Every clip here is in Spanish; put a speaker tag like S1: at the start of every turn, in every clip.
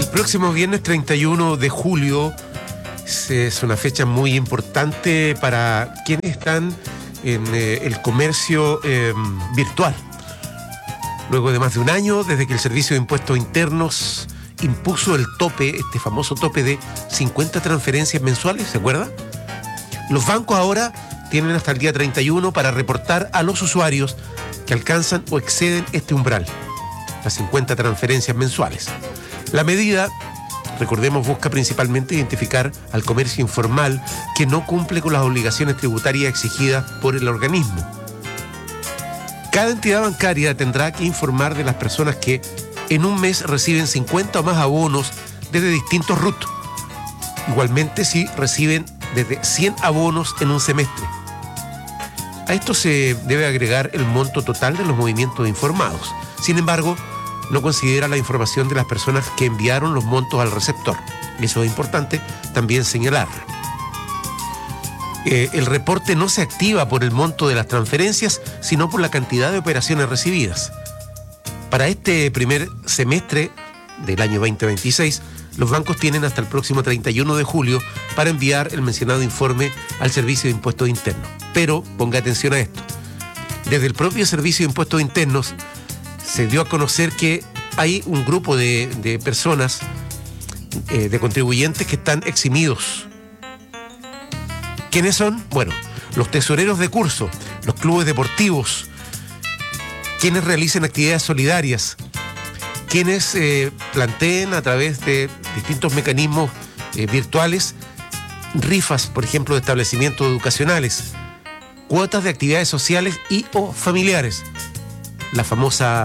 S1: El próximo viernes 31 de julio es una fecha muy importante para quienes están en el comercio virtual. Luego de más de un año, desde que el Servicio de Impuestos Internos impuso el tope, este famoso tope de 50 transferencias mensuales, ¿se acuerda? Los bancos ahora tienen hasta el día 31 para reportar a los usuarios que alcanzan o exceden este umbral, las 50 transferencias mensuales. La medida, recordemos, busca principalmente identificar al comercio informal que no cumple con las obligaciones tributarias exigidas por el organismo. Cada entidad bancaria tendrá que informar de las personas que en un mes reciben 50 o más abonos desde distintos RUT. Igualmente si reciben desde 100 abonos en un semestre. A esto se debe agregar el monto total de los movimientos informados. Sin embargo, no considera la información de las personas que enviaron los montos al receptor. Eso es importante también señalar. El reporte no se activa por el monto de las transferencias, sino por la cantidad de operaciones recibidas. Para este primer semestre del año 2026, los bancos tienen hasta el próximo 31 de julio para enviar el mencionado informe al Servicio de Impuestos Internos. Pero ponga atención a esto. Desde el propio Servicio de Impuestos Internos se dio a conocer que hay un grupo de personas, de contribuyentes que están eximidos. ¿Quiénes son? Bueno, los tesoreros de curso, los clubes deportivos, quienes realicen actividades solidarias, quienes planteen a través de distintos mecanismos virtuales rifas, por ejemplo, de establecimientos educacionales, cuotas de actividades sociales y o familiares. La famosa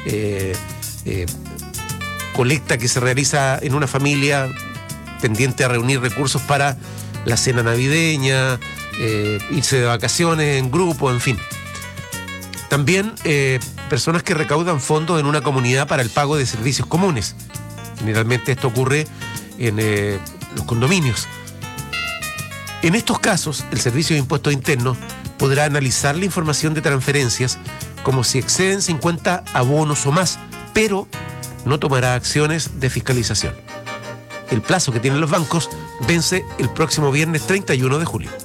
S1: colecta que se realiza en una familia tendiente a reunir recursos para la cena navideña, irse de vacaciones en grupo, en fin. También personas que recaudan fondos en una comunidad para el pago de servicios comunes. Generalmente esto ocurre en los condominios. En estos casos, el Servicio de Impuestos Internos podrá analizar la información de transferencias como si exceden 50 abonos o más, pero no tomará acciones de fiscalización. El plazo que tienen los bancos vence el próximo viernes 31 de julio.